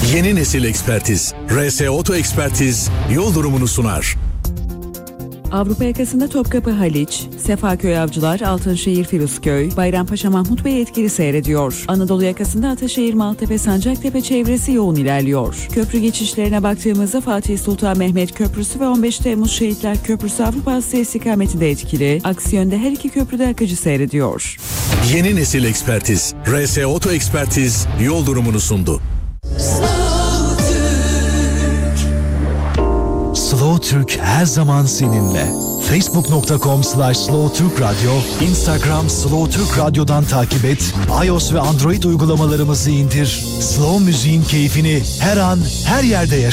Yeni nesil ekspertiz. RS Oto Ekspertiz yol durumunu sunar. Avrupa yakasında Topkapı Haliç, Sefaköy Avcılar, Altınşehir Firuzköy, Bayrampaşa Mahmut Bey etkili seyrediyor. Anadolu yakasında Ataşehir Maltepe Sancaktepe çevresi yoğun ilerliyor. Köprü geçişlerine baktığımızda Fatih Sultan Mehmet Köprüsü ve 15 Temmuz Şehitler Köprüsü Avrupa Asya istikametinde etkili. Aksi yönde her iki köprüde akıcı seyrediyor. Yeni nesil ekspertiz. RS Oto Ekspertiz yol durumunu sundu. Slow Türk her zaman seninle. Facebook.com/slowtürkradyo, Instagram Slow Türk Radyo'dan takip et, iOS ve Android uygulamalarımızı indir. Slow müziğin keyfini her an, her yerde yaşa.